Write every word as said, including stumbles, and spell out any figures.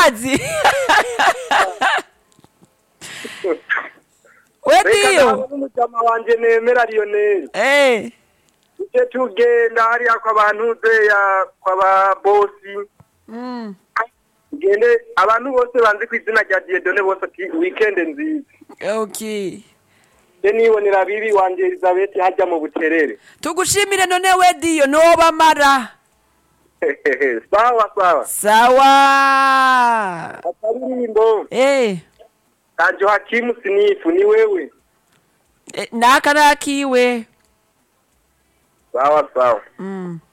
urazi wediyo n'umujama wanje nemera Lionel eh uje tugenda hariya kwa bantuze ya kwa ba bosi mm gende abantu bose banzi ku izina rya Dieudonné bose ati weekend nziza okay je nibonera bibi wanje Elizabeth hajya mu buterere tugushimire none wediyo noba mara sawa sawa sawa akaririmbo eh kanjo Hakimu Sinifu ni wewe naka nakiwe sawa sawa mm